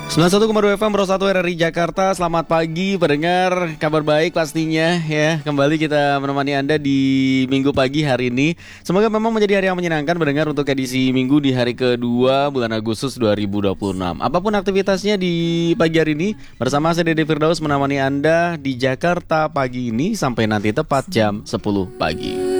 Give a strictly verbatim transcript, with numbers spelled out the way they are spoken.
sembilan puluh satu koma dua F M Pro satu R R I Jakarta. Selamat pagi pendengar, kabar baik pastinya ya. Kembali kita menemani Anda di Minggu pagi hari ini. Semoga memang menjadi hari yang menyenangkan pendengar untuk edisi Minggu di hari kedua bulan Agustus dua ribu dua puluh enam. Apapun aktivitasnya di pagi hari ini, bersama saya Dede Firdaus menemani Anda di Jakarta pagi ini sampai nanti tepat jam sepuluh pagi.